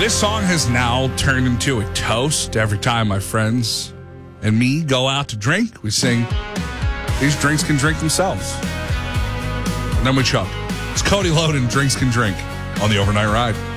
This song has now turned into a toast. Every time my friends and me go out to drink, we sing, "These drinks can drink themselves." And then we chug. It's Cody Loden, Drinks Can Drink, on the Overnight Ride.